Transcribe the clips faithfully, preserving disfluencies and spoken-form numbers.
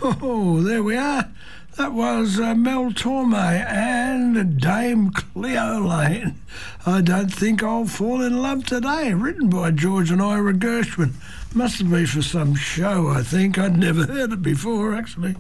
Oh, there we are. That was uh, Mel Torme and Dame Cleo Lane. I don't think I'll fall in love today, written by George and Ira Gershwin. Must have been for some show, I think. I'd never heard it before, actually.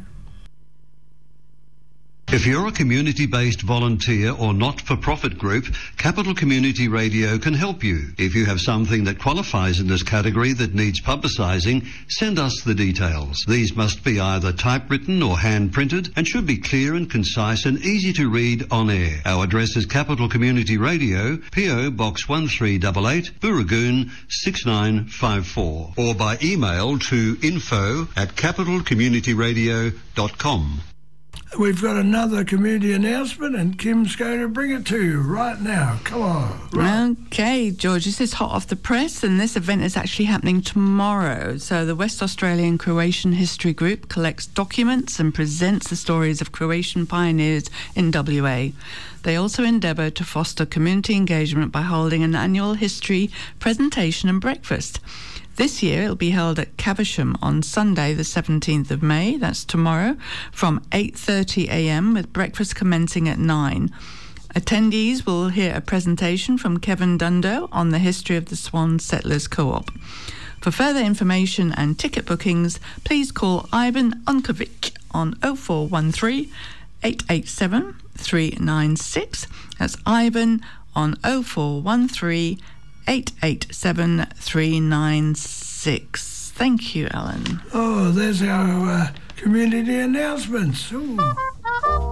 If you're a community-based volunteer or not-for-profit group, Capital Community Radio can help you. If you have something that qualifies in this category that needs publicising, send us the details. These must be either typewritten or hand-printed and should be clear and concise and easy to read on air. Our address is Capital Community Radio, P O Box one three eight eight, Booragoon six nine five four, or by email to info at capital community radio dot com. We've got another community announcement and Kim's going to bring it to you right now. Come on. Right. Okay, George, this is hot off the press and this event is actually happening tomorrow. So the West Australian Croatian History Group collects documents and presents the stories of Croatian pioneers in W A. They also endeavour to foster community engagement by holding an annual history presentation and breakfast. This year it'll be held at Caversham on Sunday the seventeenth of May, that's tomorrow, from eight thirty a m with breakfast commencing at nine. Attendees will hear a presentation from Kevin Dundo on the history of the Swan Settlers Co-op. For further information and ticket bookings, please call Ivan Unkovic on oh four one three, eight eight seven, three nine six. That's Ivan on oh four one three, eight eight seven, three nine six. Thank you, Alan. Oh, there's our uh, community announcements. Ooh.